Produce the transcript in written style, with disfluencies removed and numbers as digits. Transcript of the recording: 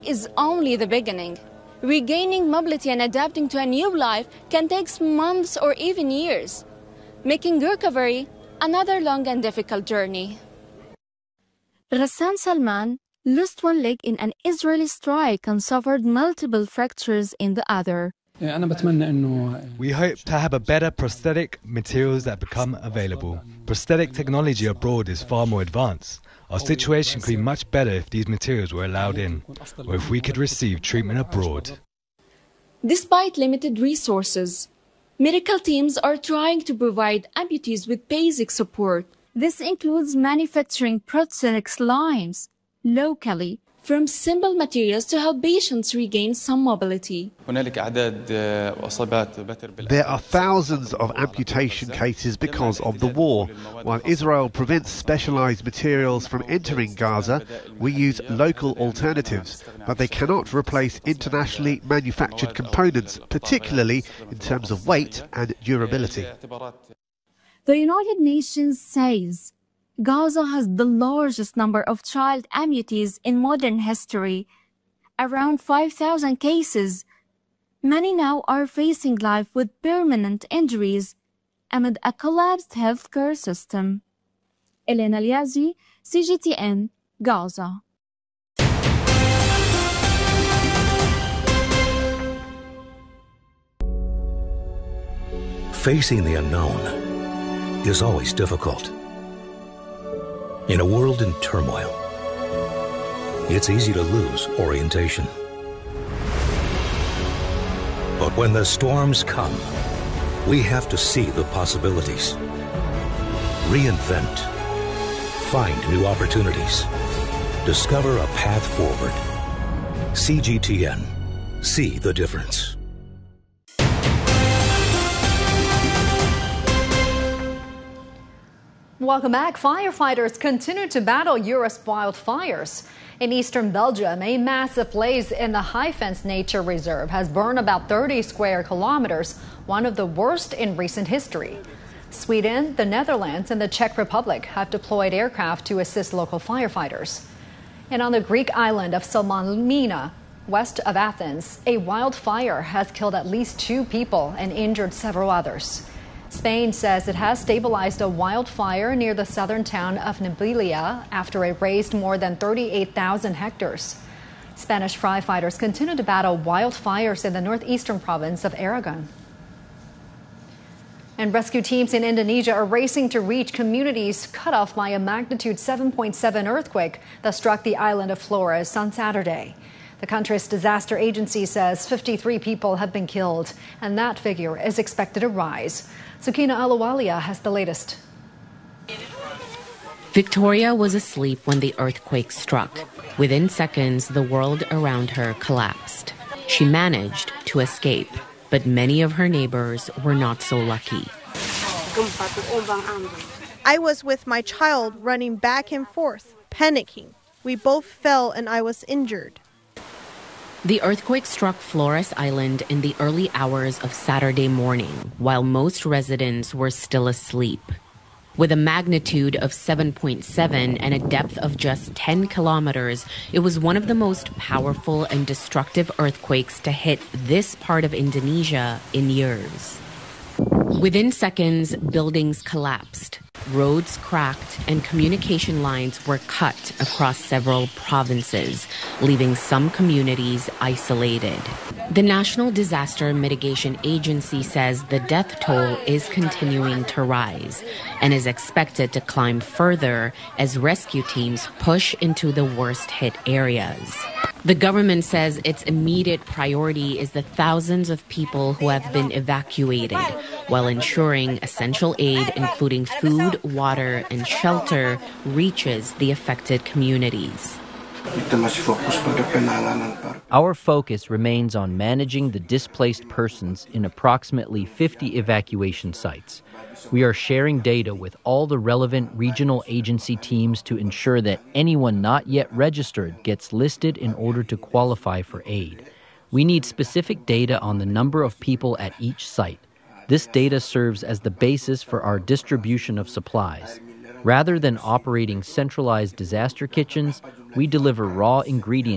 is only the beginning. Regaining mobility and adapting to a new life can take months or even years, making recovery another long and difficult journey. Ghassan Salman lost one leg in an Israeli strike and suffered multiple fractures in the other. We hope to have a better prosthetic materials that become available. Prosthetic technology abroad is far more advanced. Our situation could be much better if these materials were allowed in, or if we could receive treatment abroad. Despite limited resources, medical teams are trying to provide amputees with basic support. This includes manufacturing prosthetics lines locally from simple materials to help patients regain some mobility. There are thousands of amputation cases because of the war. While Israel prevents specialized materials from entering Gaza, we use local alternatives, but they cannot replace internationally manufactured components, particularly in terms of weight and durability. The United Nations says Gaza has the largest number of child amputees in modern history, around 5,000 cases. Many now are facing life with permanent injuries amid a collapsed healthcare system. Elena Liazi, CGTN, Gaza. Facing the unknown is always difficult. In a world in turmoil, it's easy to lose orientation. But when the storms come, we have to see the possibilities. Reinvent. Find new opportunities. Discover a path forward. CGTN. See the difference. Welcome back. Firefighters continue to battle U.S. wildfires. In eastern Belgium, a massive blaze in the High-Fence Nature Reserve has burned about 30 square kilometers, one of the worst in recent history. Sweden, the Netherlands, and the Czech Republic have deployed aircraft to assist local firefighters. And on the Greek island of Salmina, west of Athens, a wildfire has killed at least 2 people and injured several others. Spain says it has stabilized a wildfire near the southern town of Nebliya after it razed more than 38,000 hectares. Spanish firefighters continue to battle wildfires in the northeastern province of Aragon. And rescue teams in Indonesia are racing to reach communities cut off by a magnitude 7.7 earthquake that struck the island of Flores on Saturday. The country's disaster agency says 53 people have been killed, and that figure is expected to rise. Sukina Alawalia has the latest. Victoria was asleep when the earthquake struck. Within seconds, the world around her collapsed. She managed to escape, but many of her neighbors were not so lucky. I was with my child running back and forth, panicking. We both fell and I was injured. The earthquake struck Flores Island in the early hours of Saturday morning, while most residents were still asleep. With a magnitude of 7.7 and a depth of just 10 kilometers, it was one of the most powerful and destructive earthquakes to hit this part of Indonesia in years. Within seconds, buildings collapsed, roads cracked, and communication lines were cut across several provinces, leaving some communities isolated. The National Disaster Mitigation Agency says the death toll is continuing to rise and is expected to climb further as rescue teams push into the worst-hit areas. The government says its immediate priority is the thousands of people who have been evacuated, while ensuring essential aid, including food, water, and shelter, reaches the affected communities. Our focus remains on managing the displaced persons in approximately 50 evacuation sites. We are sharing data with all the relevant regional agency teams to ensure that anyone not yet registered gets listed in order to qualify for aid. We need specific data on the number of people at each site. This data serves as the basis for our distribution of supplies. Rather than operating centralized disaster kitchens, we deliver raw ingredients